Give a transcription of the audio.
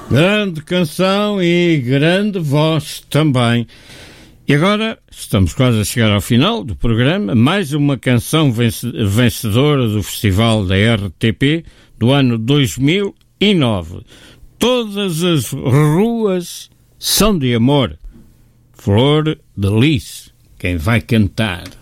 Grande canção e grande voz também. E agora estamos quase a chegar ao final do programa. Mais uma canção vencedora do Festival da RTP do ano 2009. Todas as ruas são de amor. Flor de Lis, quem vai cantar?